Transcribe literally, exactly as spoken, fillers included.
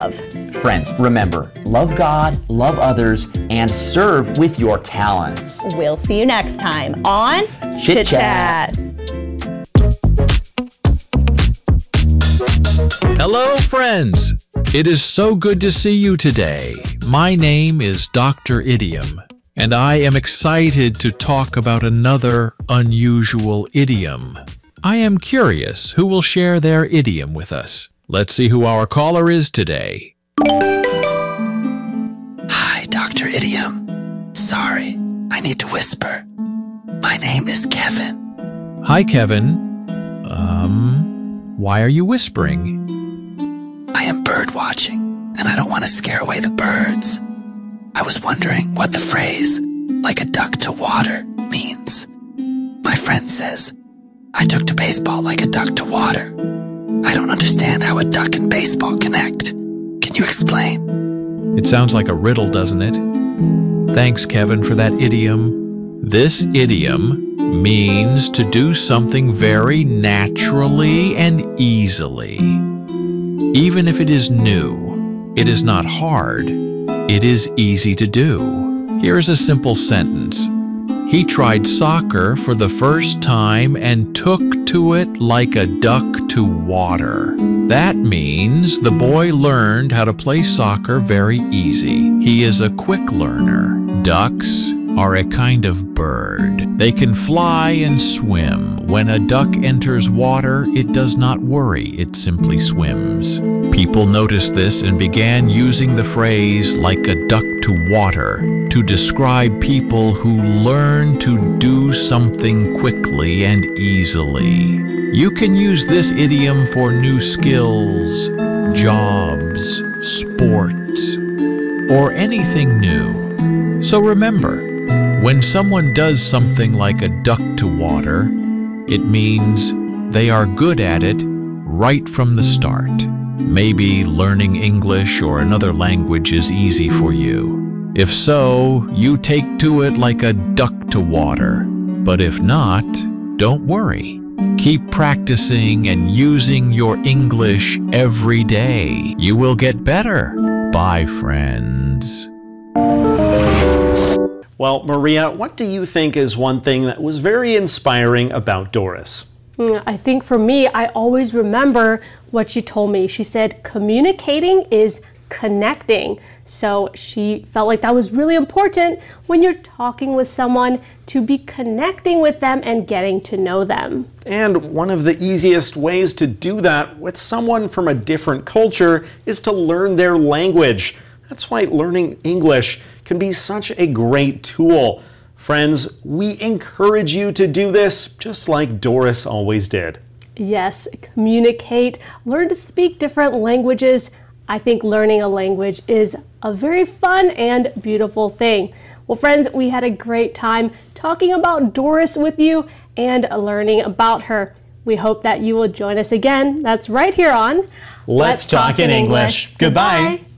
Friends, remember, love God, love others, and serve with your talents. We'll see you next time on Chit Chat. Hello, friends. It is so good to see you today. My name is Doctor Idiom, and I am excited to talk about another unusual idiom. I am curious who will share their idiom with us. Let's see who our caller is today. Hi, Doctor Idiom. Sorry, I need to whisper. My name is Kevin. Hi, Kevin. Um, why are you whispering? I am bird watching, and I don't want to scare away the birds. I was wondering what the phrase, like a duck to water, means. My friend says, I took to baseball like a duck to water. I don't understand how a duck and baseball connect. Can you explain? It sounds like a riddle, doesn't it? Thanks, Kevin, for that idiom. This idiom means to do something very naturally and easily. Even if it is new, it is not hard. It is easy to do. Here is a simple sentence. He tried soccer for the first time and took to it like a duck to water. That means the boy learned how to play soccer very easy. He is a quick learner. Ducks are a kind of bird. They can fly and swim. When a duck enters water, it does not worry, it simply swims. People noticed this and began using the phrase like a duck to water to describe people who learn to do something quickly and easily. You can use this idiom for new skills, jobs, sports, or anything new. So remember, when someone does something like a duck to water, it means they are good at it right from the start. Maybe learning English or another language is easy for you. If so, you take to it like a duck to water. But if not, don't worry. Keep practicing and using your English every day. You will get better. Bye, friends. Well, Maria, what do you think is one thing that was very inspiring about Doris? I think for me, I always remember what she told me. She said communicating is connecting. So she felt like that was really important when you're talking with someone, to be connecting with them and getting to know them. And one of the easiest ways to do that with someone from a different culture is to learn their language. That's why learning English can be such a great tool. Friends, we encourage you to do this just like Doris always did. Yes, communicate, learn to speak different languages. I think learning a language is a very fun and beautiful thing. Well, friends, we had a great time talking about Doris with you and learning about her. We hope that you will join us again. That's right here on Let's, Let's Talk, Talk in English. English. Goodbye. Goodbye.